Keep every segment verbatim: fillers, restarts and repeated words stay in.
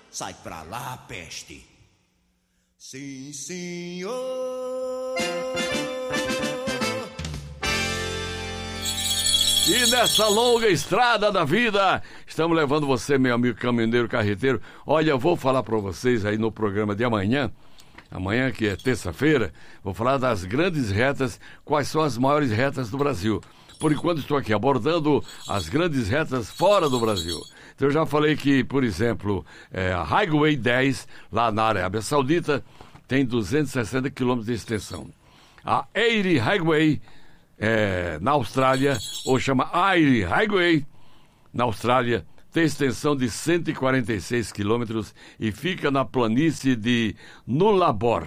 Sai pra lá, peste. Sim, senhor. E nessa longa estrada da vida, estamos levando você, meu amigo caminhoneiro carreteiro. Olha, eu vou falar para vocês aí no programa de amanhã, amanhã que é terça-feira, vou falar das grandes retas, quais são as maiores retas do Brasil. Por enquanto estou aqui abordando as grandes retas fora do Brasil. Então eu já falei que, por exemplo, é, a Highway dez, lá na Arábia Saudita, tem duzentos e sessenta quilômetros de extensão. A oitenta Highway, é, na Austrália, ou chama Aire Highway, na Austrália, tem extensão de cento e quarenta e seis quilômetros e fica na planície de Nullarbor.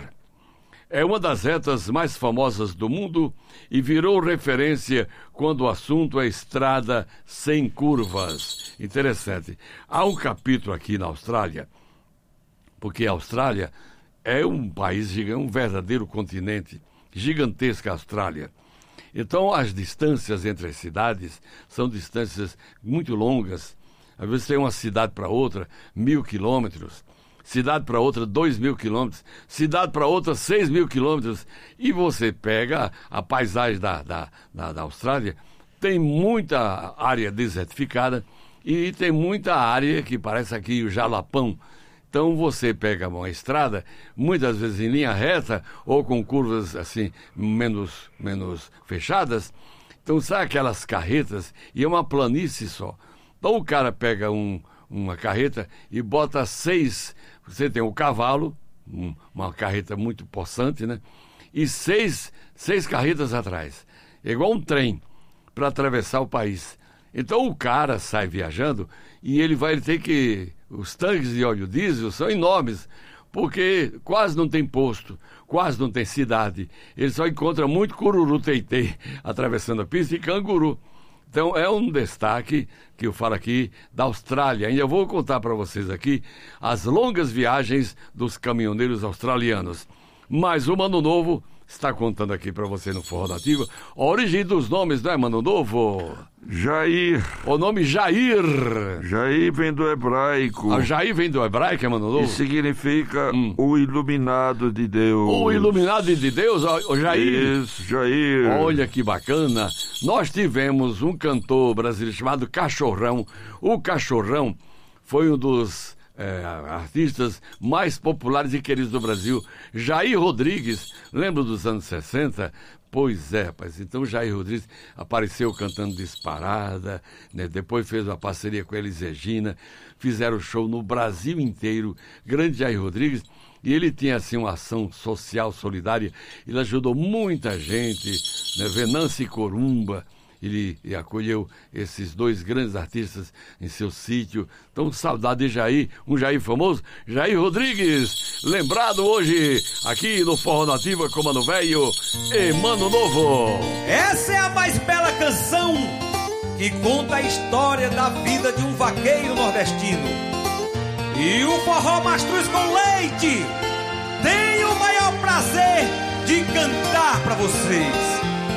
É uma das retas mais famosas do mundo e virou referência quando o assunto é estrada sem curvas. Interessante. Há um capítulo aqui na Austrália, porque a Austrália é um país gigante, um verdadeiro continente, gigantesca a Austrália. Então as distâncias entre as cidades são distâncias muito longas. Às vezes tem uma cidade para outra, mil quilômetros. Cidade para outra, dois mil quilômetros, cidade para outra, seis mil quilômetros, e você pega a paisagem da, da, da, da Austrália, tem muita área desertificada e tem muita área que parece aqui o Jalapão. Então você pega uma estrada, muitas vezes em linha reta ou com curvas assim, menos, menos fechadas, então sai aquelas carretas e é uma planície só. Então o cara pega um, uma carreta e bota seis. Você tem o cavalo, um, uma carreta muito possante, né? E seis, seis carretas atrás. É igual um trem para atravessar o país. Então o cara sai viajando e ele vai ter que... Os tanques de óleo diesel são enormes, porque quase não tem posto, quase não tem cidade. Ele só encontra muito cururu-teitei atravessando a pista e canguru. Então é um destaque que eu falo aqui da Austrália. Ainda vou contar para vocês aqui as longas viagens dos caminhoneiros australianos. Mas o Mano Novo está contando aqui para você no Forró Nativa a origem dos nomes, não é, Mano Novo? Jair. O nome Jair. Jair vem do hebraico. Ah, Jair vem do hebraico, é, Mano Novo? E significa hum. o iluminado de Deus. O iluminado de Deus, o Jair. Isso, Jair. Olha que bacana. Nós tivemos um cantor brasileiro chamado Cachorrão. O Cachorrão foi um dos é, artistas mais populares e queridos do Brasil. Jair Rodrigues, lembra dos anos sessenta? Pois é, rapaz. Então Jair Rodrigues apareceu cantando Disparada, né? Depois fez uma parceria com Elis Regina, fizeram show no Brasil inteiro. Grande Jair Rodrigues. E ele tinha, assim, uma ação social, solidária. Ele ajudou muita gente, né? Venâncio e Corumba. Ele acolheu esses dois grandes artistas em seu sítio. Então, saudade de Jair, um Jair famoso, Jair Rodrigues, lembrado hoje aqui no Forró Nativa com Mano Velho e Mano Novo. Essa é a mais bela canção que conta a história da vida de um vaqueiro nordestino. E o Forró Mastruz com Leite tem o maior prazer de cantar pra vocês.